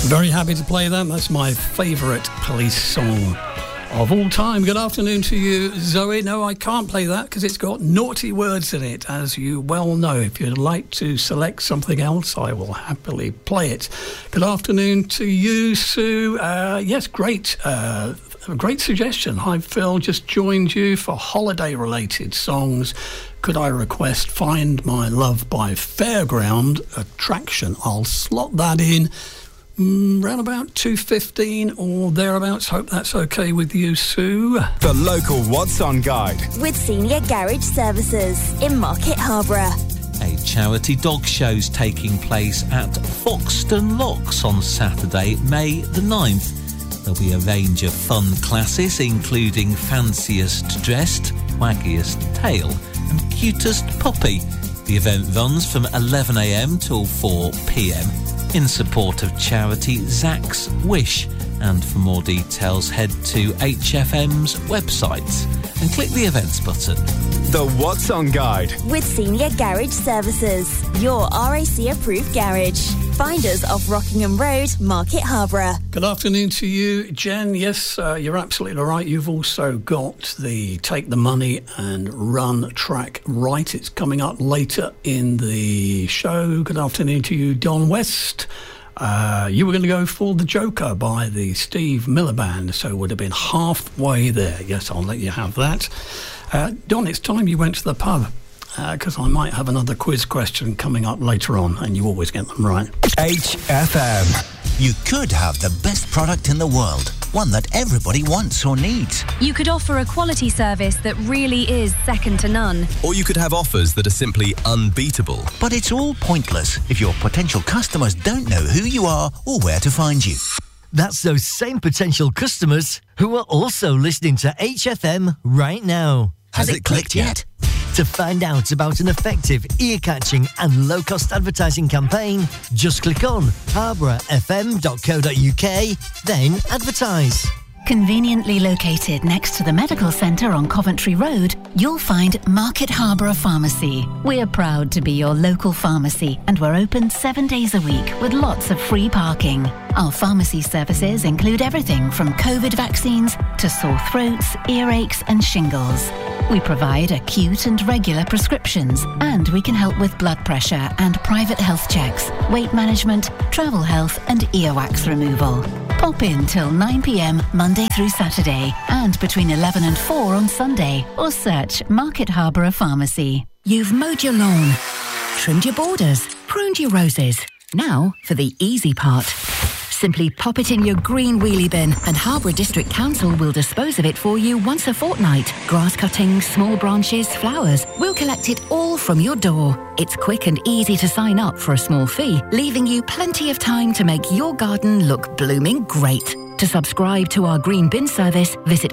Very happy to play that. That's my favourite Police song of all time. Good afternoon to you, Zoe. No, I can't play that because it's got naughty words in it, as you well know. If you'd like to select something else, I will happily play it. Good afternoon to you, Sue. Yes, great. A great suggestion. Hi, Phil. Just joined you for holiday-related songs. Could I request Find My Love by Fairground Attraction? I'll slot that in round about 2:15 or thereabouts. Hope that's okay with you, Sue. The local What's On Guide with Senior Garage Services in Market Harborough. A charity dog show's taking place at Foxton Locks on Saturday, May the 9th. There'll be a range of fun classes, including Fanciest Dressed, Waggiest Tail and Cutest Puppy. The event runs from 11 a.m. till 4 p.m. in support of charity Zach's Wish. And for more details, head to HFM's website and click the events button. The What's On Guide with Senior Garage Services, your RAC-approved garage. Find us off Rockingham Road, Market Harborough. Good afternoon to you, Jen. Yes, you're absolutely right. You've also got the Take the Money and Run track right. It's coming up later in the show. Good afternoon to you, Don West. You were going to go for The Joker by the Steve Miller Band, so it would have been halfway there. Yes, I'll let you have that. Don, it's time you went to the pub, because I might have another quiz question coming up later on, and you always get them right. HFM. You could have the best product in the world, one that everybody wants or needs. You could offer a quality service that really is second to none. Or you could have offers that are simply unbeatable. But it's all pointless if your potential customers don't know who you are or where to find you. That's those same potential customers who are also listening to HFM right now. Has it clicked yet? To find out about an effective, ear-catching and low-cost advertising campaign, just click on harbourfm.co.uk, then advertise. Conveniently located next to the medical centre on Coventry Road, you'll find Market Harborough Pharmacy. We're proud to be your local pharmacy and we're open 7 days a week with lots of free parking. Our pharmacy services include everything from COVID vaccines to sore throats, earaches and shingles. We provide acute and regular prescriptions, and we can help with blood pressure and private health checks, weight management, travel health and earwax removal. Pop in till 9 p.m. Monday through Saturday and between 11 and 4 on Sunday, or search Market Harborough Pharmacy. You've mowed your lawn, trimmed your borders, pruned your roses. Now for the easy part. Simply pop it in your green wheelie bin and Harborough District Council will dispose of it for you once a fortnight. Grass cuttings, small branches, flowers. We'll collect it all from your door. It's quick and easy to sign up for a small fee, leaving you plenty of time to make your garden look blooming great. To subscribe to our green bin service, visit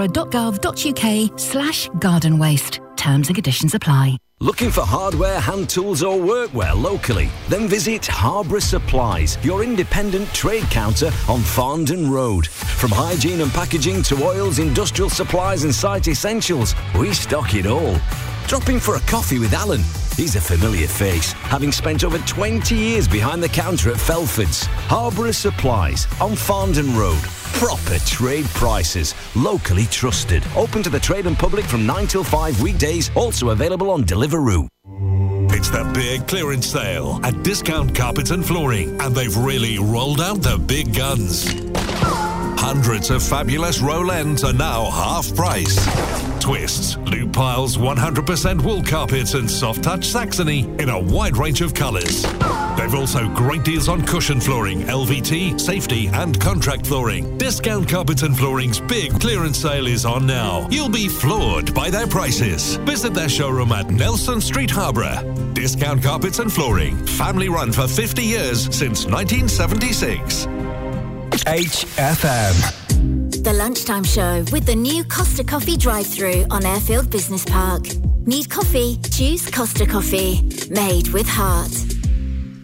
harborough.gov.uk/garden waste. Terms and conditions apply. Looking for hardware, hand tools or workwear locally? Then visit Harborough Supplies, your independent trade counter on Farndon Road. From hygiene and packaging to oils, industrial supplies and site essentials, we stock it all. Drop in for a coffee with Alan. He's a familiar face, having spent over 20 years behind the counter at Felford's. Harborough Supplies on Farndon Road. Proper trade prices, locally trusted. Open to the trade and public from 9 till 5 weekdays, also available on Deliveroo. It's the big clearance sale at Discount Carpets and Flooring, and they've really rolled out the big guns. Hundreds of fabulous roll ends are now half price. Twists, loop piles, 100% wool carpets and soft touch Saxony in a wide range of colours. They've also great deals on cushion flooring, LVT, safety and contract flooring. Discount Carpets and Flooring's big clearance sale is on now. You'll be floored by their prices. Visit their showroom at Nelson Street, Harborough. Discount Carpets and Flooring. Family run for 50 years since 1976. HFM. The Lunchtime Show with the new Costa Coffee drive-thru on Airfield Business Park. Need coffee? Choose Costa Coffee. Made with heart.